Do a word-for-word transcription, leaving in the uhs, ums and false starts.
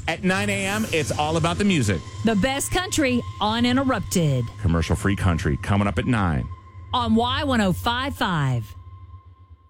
At nine a.m., it's all about the music. The best country uninterrupted. Commercial-free country coming up at nine. On Y ten fifty-five.